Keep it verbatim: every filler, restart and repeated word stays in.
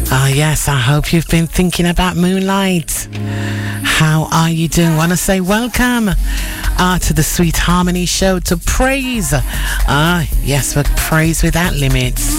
Ah, yes, I hope you've been thinking about Moonlight. How are you doing? Want to say welcome uh, to the Sweet Harmony Show, to praise. Ah, yes, but praise without limits.